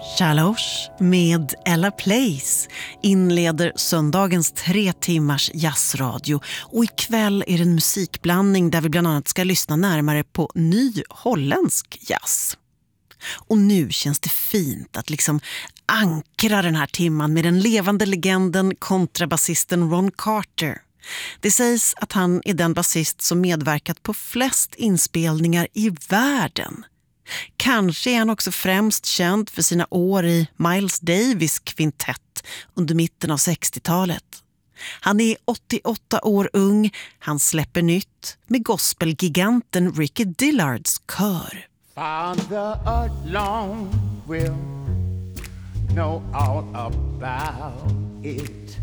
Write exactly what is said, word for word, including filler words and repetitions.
Chalosh med Ella Place inleder söndagens tre timmars jazzradio, och ikväll är det en musikblandning där vi bland annat ska lyssna närmare på ny holländsk jazz. Och nu känns det fint att liksom ankra den här timman med den levande legenden kontrabasisten Ron Carter. Det sägs att han är den basist som medverkat på flest inspelningar i världen. Kanske är han också främst känd för sina år i Miles Davis kvintett under mitten av sextiotalet. Han är åttioåtta år ung, han släpper nytt med gospelgiganten Ricky Dillards kör. Father alone will know all about it.